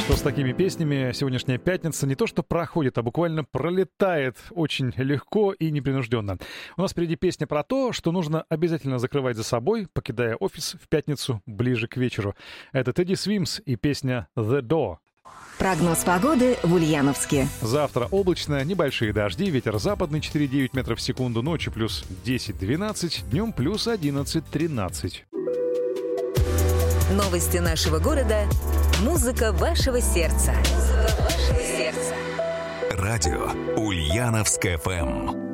что с такими песнями сегодняшняя пятница не то что проходит, а буквально пролетает очень легко и непринужденно. У нас впереди песня про то, что нужно обязательно закрывать за собой, покидая офис в пятницу ближе к вечеру. Это Teddy Swims и песня «The Door». Прогноз погоды в Ульяновске. Завтра облачно, небольшие дожди, ветер западный 4,9 метров в секунду, ночью плюс 10-12, днем плюс 11-13. Новости нашего города. Музыка вашего сердца. Радио Ульяновск ФМ.